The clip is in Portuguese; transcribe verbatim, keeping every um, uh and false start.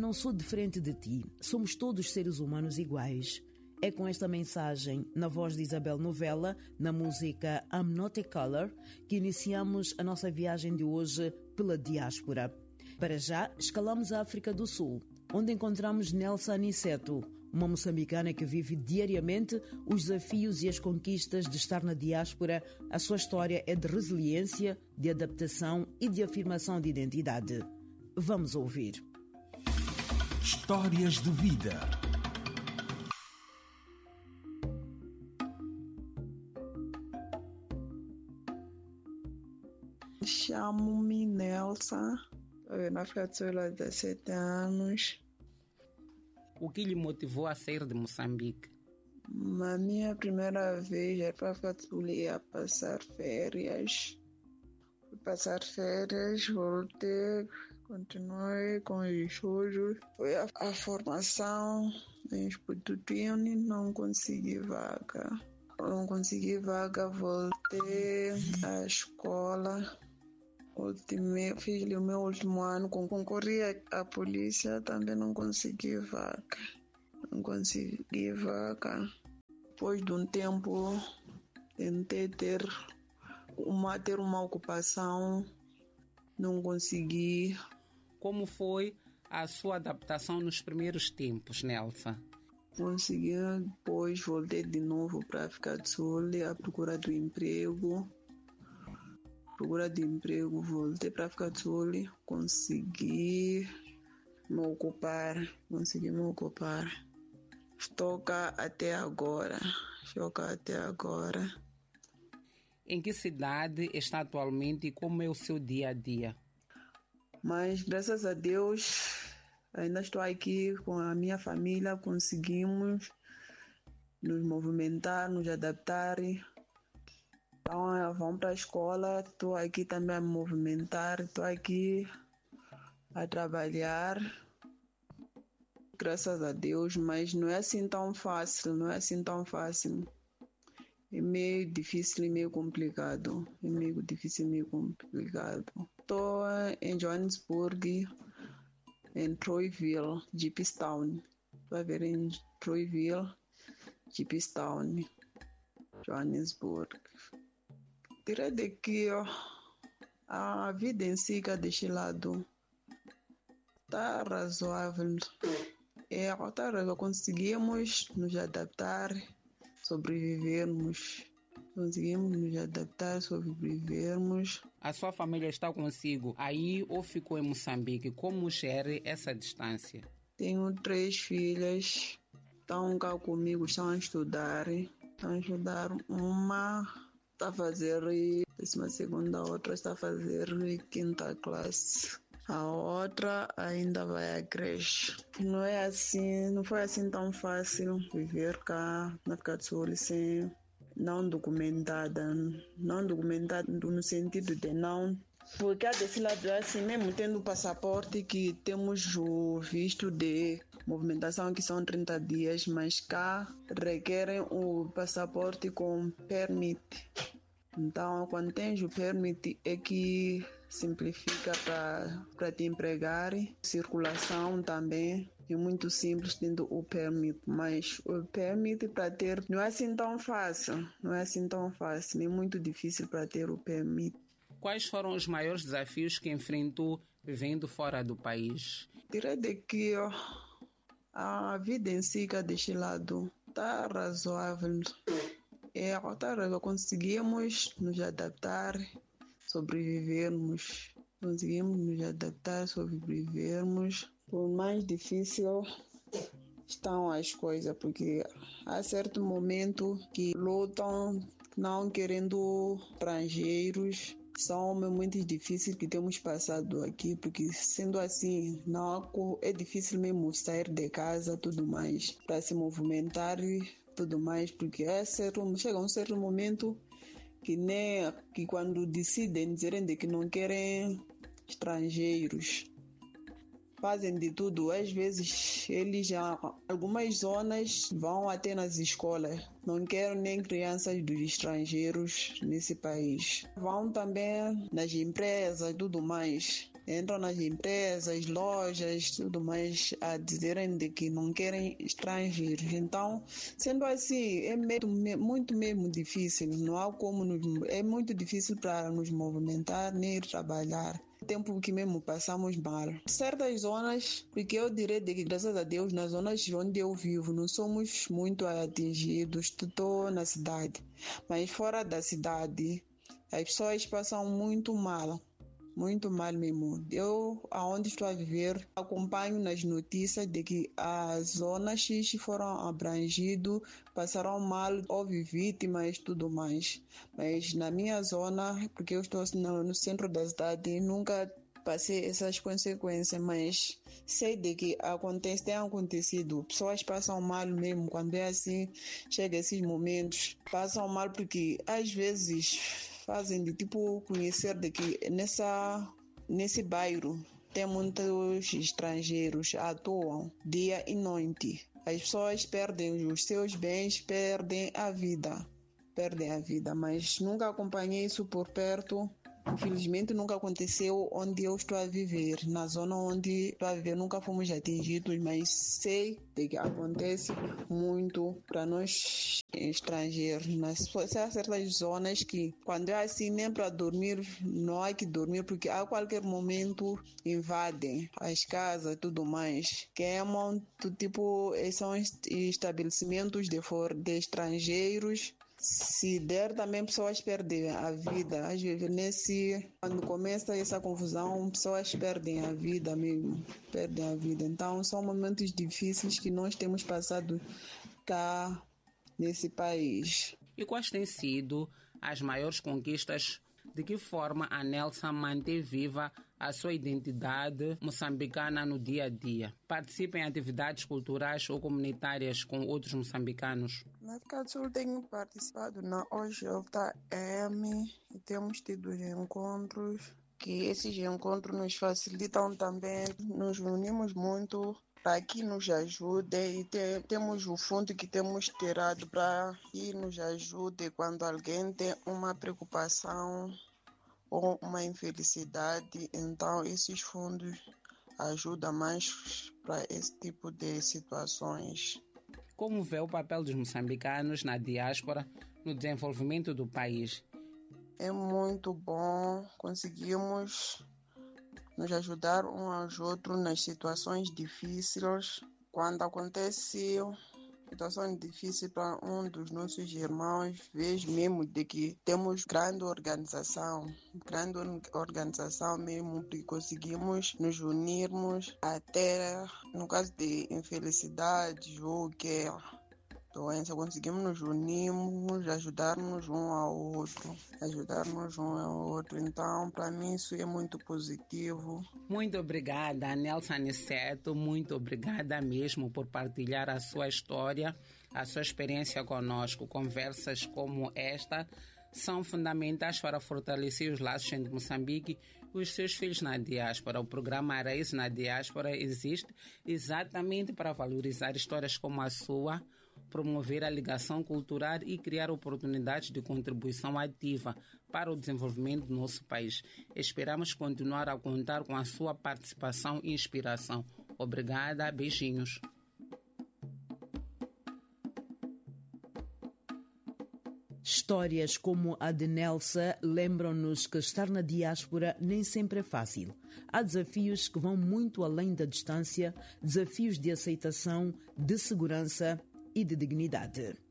não sou diferente de ti. Somos todos seres humanos iguais. É com esta mensagem, na voz de Isabel Novella, na música I'm Not a Color, que iniciamos a nossa viagem de hoje pela diáspora. Para já, escalamos a África do Sul, onde encontramos Nelsa Aniceto, uma moçambicana que vive diariamente os desafios e as conquistas de estar na diáspora. A sua história é de resiliência, de adaptação e de afirmação de identidade. Vamos ouvir. Histórias de vida. Chamo-me Nelsa, estou na África do Sul há dezessete anos. O que lhe motivou a sair de Moçambique? Na minha primeira vez era para a África do Sul, ia passar férias. Fui passar férias, voltei, continuei com os estudos. Foi a, a formação em Espututini, não consegui vaga. Não consegui vaga, voltei à escola. Ultimei, fiz o meu último ano, concorri à polícia, também não consegui vaga. Não consegui vaga. Depois de um tempo, tentei ter uma, ter uma ocupação, não consegui. Como foi a sua adaptação nos primeiros tempos, Nelsa? Consegui, depois voltei de novo para a África do Sul, à procura do emprego. Procura de emprego, voltei para a África do Sul, consegui me ocupar, consegui me ocupar. Estou cá até agora, estou cá até agora. Em que cidade está atualmente e como é o seu dia a dia? Mas graças a Deus, ainda estou aqui com a minha família, conseguimos nos movimentar, nos adaptar. Então, vão para a escola, estou aqui também a me movimentar, estou aqui a trabalhar, graças a Deus, mas não é assim tão fácil, não é assim tão fácil. É meio difícil e meio complicado, é meio difícil e meio complicado. Estou em Johannesburg, em Troyville, Jeepstown. Estou a ver em Troyville, Jeepstown, Johannesburg. Direi de que ó, a vida em si, que deste lado, está razoável. É, está razoável. Conseguimos nos adaptar, sobrevivermos. Conseguimos nos adaptar, sobrevivermos. A sua família está consigo aí ou ficou em Moçambique? Como gere essa distância? Tenho três filhas, estão cá comigo, estão a estudar. Estão a estudar. Uma está a fazer décima segunda, a outra está a fazer quinta classe. A outra ainda vai à creche. Não é assim, não foi assim tão fácil viver cá na África do Sul sem não documentada. Não documentada no sentido de não. Porque cá desse lado, assim, mesmo tendo o passaporte, que temos o visto de movimentação, que são trinta dias, mas cá requerem o passaporte com permit. Então, quando tens o permit, é que simplifica para te empregar. Circulação também é muito simples tendo o permit, mas o permit para ter não é assim tão fácil, não é assim tão fácil, é muito difícil para ter o permit. Quais foram os maiores desafios que enfrentou vivendo fora do país? Direi de que ó, a vida em si, cá deste lado, está razoável. É, tá razoável. Conseguimos nos adaptar, sobrevivermos. Conseguimos nos adaptar, sobrevivermos. Por mais difícil estão as coisas, porque há certo momento que lutam não querendo estrangeiros. São momentos difíceis que temos passado aqui, porque sendo assim, não é difícil mesmo sair de casa, tudo mais, para se movimentar e tudo mais, porque é certo, chega um certo momento que nem que quando decidem dizerem de que não querem estrangeiros, fazem de tudo. Às vezes eles já, algumas zonas vão até nas escolas, não querem nem crianças dos estrangeiros nesse país. Vão também nas empresas e tudo mais. entram nas empresas, lojas, tudo mais, a dizerem de que não querem estrangeiros. Então, sendo assim, é mesmo, muito mesmo difícil, não há como nos, é muito difícil para nos movimentar nem ir trabalhar. Tempo que mesmo passamos mal. Certas zonas, porque eu direi de que, graças a Deus, nas zonas onde eu vivo, não somos muito atingidos, estou na cidade. Mas fora da cidade, as pessoas passam muito mal. Muito mal mesmo. Eu, aonde estou a viver, acompanho nas notícias de que as zonas X foram abrangidas, passaram mal, houve vítimas e tudo mais. Mas na minha zona, porque eu estou no, no centro da cidade, nunca passei essas consequências, mas sei de que acontece, tem acontecido. Pessoas passam mal mesmo, quando é assim, chega esses momentos, passam mal porque às vezes fazem de tipo conhecer de que nessa, nesse bairro tem muitos estrangeiros, atuam dia e noite. As pessoas perdem os seus bens, perdem a vida, perdem a vida, mas nunca acompanhei isso por perto. Infelizmente nunca aconteceu onde eu estou a viver, na zona onde estou a viver nunca fomos atingidos, mas sei de que acontece muito para nós estrangeiros. Nas certas zonas que quando é assim nem para dormir não há que dormir porque a qualquer momento invadem as casas e tudo mais, queimam, tipo, são estabelecimentos de, for, de estrangeiros. Se der, também pessoas perdem a vida. Às vezes, nesse, quando começa essa confusão, pessoas perdem a vida mesmo. Perdem a vida. Então, são momentos difíceis que nós temos passado cá nesse país. E quais têm sido as maiores conquistas? De que forma a Nelsa mantém viva a sua identidade moçambicana no dia a dia? Participa em atividades culturais ou comunitárias com outros moçambicanos? Na África do Sul tenho participado na O J M e temos tido encontros, que esses encontros nos facilitam também, nos unimos muito para que nos ajude e te, temos o fundo que temos tirado para que nos ajude quando alguém tem uma preocupação ou uma infelicidade. Então esses fundos ajudam mais para esse tipo de situações. Como vê o papel dos moçambicanos na diáspora no desenvolvimento do país? É muito bom, conseguimos nos ajudar uns aos outros nas situações difíceis. Quando acontece situação difícil para um dos nossos irmãos, vejo mesmo de que temos grande organização, grande organização mesmo, porque conseguimos nos unirmos até no caso de infelicidade ou guerra. Doença, conseguimos nos unirmos, ajudar-nos um ao outro, ajudar-nos um ao outro. Então, para mim, isso é muito positivo. Muito obrigada, Nelsa Aniceto, muito obrigada mesmo por partilhar a sua história, a sua experiência conosco. Conversas como esta são fundamentais para fortalecer os laços entre Moçambique e os seus filhos na diáspora. O programa Raízes na Diáspora existe exatamente para valorizar histórias como a sua, promover a ligação cultural e criar oportunidades de contribuição ativa para o desenvolvimento do nosso país. Esperamos continuar a contar com a sua participação e inspiração. Obrigada, beijinhos. Histórias como a de Nelsa lembram-nos que estar na diáspora nem sempre é fácil. Há desafios que vão muito além da distância, desafios de aceitação, de segurança e de dignidade.